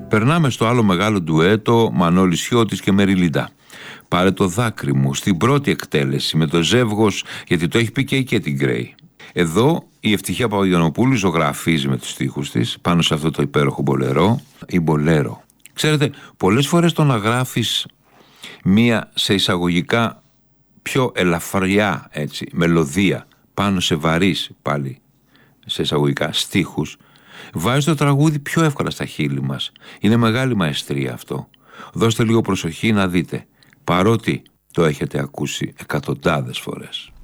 Περνάμε στο άλλο μεγάλο ντουέτο Μανώλης Χιώτης και Μεριλίντα. Πάρε το δάκρυ μου, στην πρώτη εκτέλεση με το Ζεύγος, γιατί το έχει πει και η Κέτι Γκρέι. Εδώ η Ευτυχία Παπαγιαννοπούλου ζωγραφίζει με τους στίχους της πάνω σε αυτό το υπέροχο μπολερό ή μπολέρο. Ξέρετε, πολλές φορές το να γράφεις μία σε εισαγωγικά πιο ελαφριά έτσι, μελωδία πάνω σε βαρύς πάλι σε εισαγωγικά στίχους, βάζει το τραγούδι πιο εύκολα στα χείλη μας. Είναι μεγάλη μαεστρία αυτό. Δώστε λίγο προσοχή να δείτε, παρότι το έχετε ακούσει εκατοντάδες φορές.